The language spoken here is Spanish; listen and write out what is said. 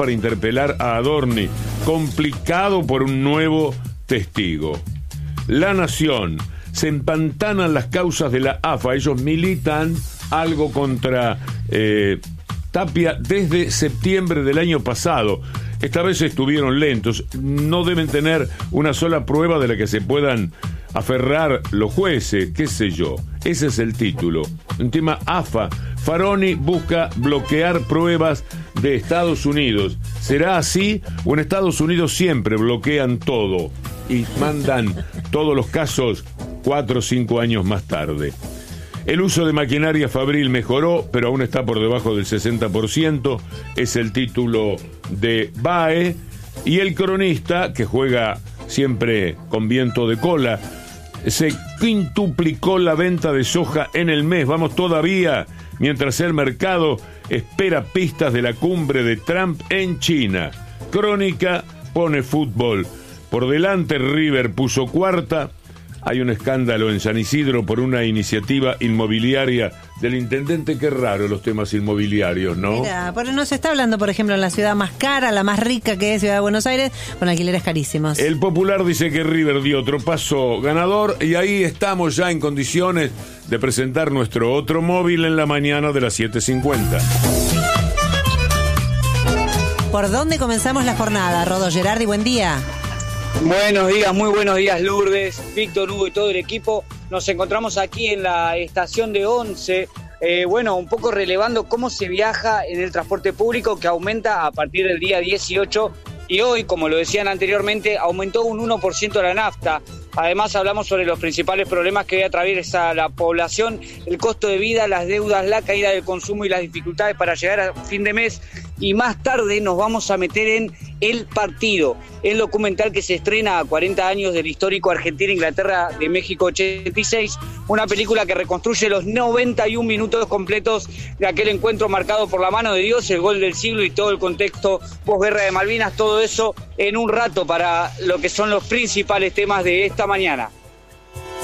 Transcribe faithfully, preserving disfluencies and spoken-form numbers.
para interpelar a Adorni, complicado por un nuevo testigo. La Nación, se empantanan las causas de la A F A, ellos militan algo contra eh, Tapia desde septiembre del año pasado. Esta vez estuvieron lentos, no deben tener una sola prueba de la que se puedan aferrar los jueces, qué sé yo. Ese es el título. Un tema A F A. Faroni busca bloquear pruebas de Estados Unidos. ¿Será así? ¿O en Estados Unidos siempre bloquean todo y mandan todos los casos cuatro o cinco años más tarde? El uso de maquinaria fabril mejoró, pero aún está por debajo del sesenta por ciento. Es el título de B A E. Y el cronista, que juega siempre con viento de cola, se quintuplicó la venta de soja en el mes. Vamos todavía, mientras el mercado espera pistas de la cumbre de Trump en China. Crónica pone fútbol por delante. River puso cuarta. Hay un escándalo en San Isidro por una iniciativa inmobiliaria del intendente. Qué raro los temas inmobiliarios, ¿no? Mira, pero no se está hablando, por ejemplo, en la ciudad más cara, la más rica que es Ciudad de Buenos Aires, con alquileres carísimos. El Popular dice que River dio otro paso ganador y ahí estamos ya en condiciones de presentar nuestro otro móvil en la mañana de las siete cincuenta. ¿Por dónde comenzamos la jornada? Rodo Gerardi, buen día. Buenos días, muy buenos días, Lourdes, Víctor, Hugo y todo el equipo. Nos encontramos aquí en la estación de Once, eh, bueno, un poco relevando cómo se viaja en el transporte público, que aumenta a partir del día dieciocho, y hoy, como lo decían anteriormente, aumentó un uno por ciento la nafta. Además, hablamos sobre los principales problemas que hoy atraviesa la población: el costo de vida, las deudas, la caída del consumo y las dificultades para llegar a fin de mes. Y más tarde nos vamos a meter en El Partido, el documental que se estrena a cuarenta años del histórico Argentina-Inglaterra de México ochenta y seis, una película que reconstruye los noventa y un minutos completos de aquel encuentro marcado por la mano de Dios, el gol del siglo y todo el contexto posguerra de Malvinas. Todo eso en un rato para lo que son los principales temas de esta mañana.